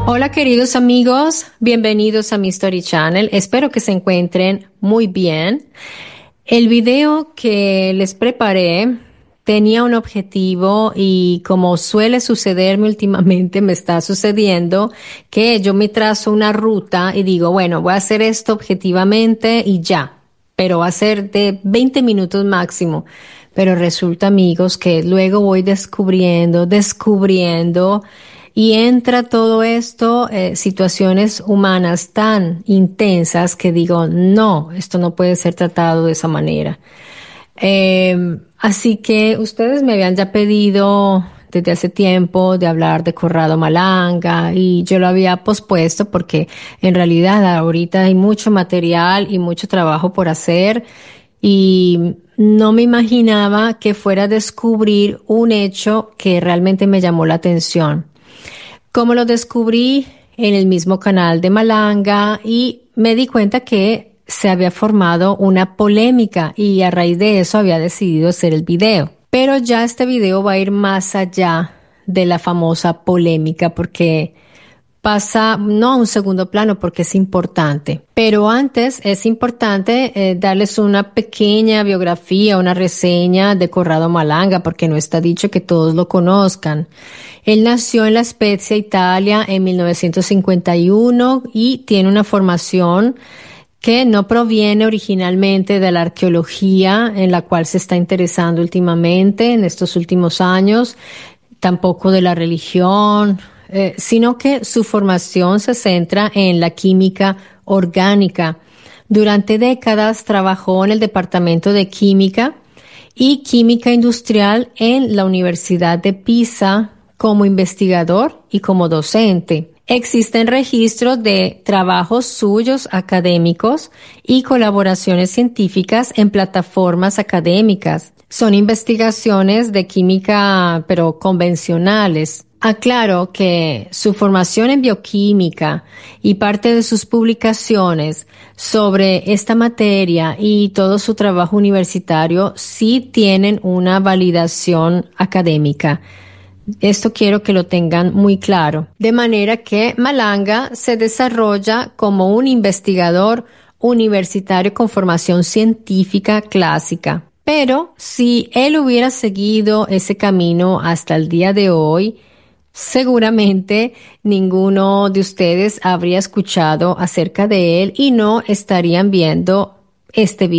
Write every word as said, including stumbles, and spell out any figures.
Hola queridos amigos, bienvenidos a mi Story Channel. Espero que se encuentren muy bien. El video que les preparé tenía un objetivo y como suele sucederme últimamente, me está sucediendo que yo me trazo una ruta y digo, bueno, voy a hacer esto objetivamente y ya, pero va a ser de veinte minutos máximo. Pero resulta, amigos, que luego voy descubriendo, descubriendo y entra todo esto, eh, situaciones humanas tan intensas que digo, no, esto no puede ser tratado de esa manera. Eh, así que ustedes me habían ya pedido desde hace tiempo de hablar de Corrado Malanga y yo lo había pospuesto porque en realidad ahorita hay mucho material y mucho trabajo por hacer y no me imaginaba que fuera a descubrir un hecho que realmente me llamó la atención. Como lo descubrí en el mismo canal de Malanga y me di cuenta que se había formado una polémica y a raíz de eso había decidido hacer el video. Pero ya este video va a ir más allá de la famosa polémica porque pasa no a un segundo plano porque es importante. Pero antes es importante eh, darles una pequeña biografía, una reseña de Corrado Malanga porque no está dicho que todos lo conozcan. Él nació en La Spezia, Italia, en mil novecientos cincuenta y uno y tiene una formación que no proviene originalmente de la arqueología en la cual se está interesando últimamente en estos últimos años, tampoco de la religión, eh, sino que su formación se centra en la química orgánica. Durante décadas trabajó en el departamento de química y química industrial en la Universidad de Pisa como investigador y como docente. Existen registros de trabajos suyos académicos y colaboraciones científicas en plataformas académicas. Son investigaciones de química, pero convencionales. Aclaro que su formación en bioquímica y parte de sus publicaciones sobre esta materia y todo su trabajo universitario sí tienen una validación académica. Esto quiero que lo tengan muy claro. De manera que Malanga se desarrolla como un investigador universitario con formación científica clásica. Pero si él hubiera seguido ese camino hasta el día de hoy, seguramente ninguno de ustedes habría escuchado acerca de él y no estarían viendo este video.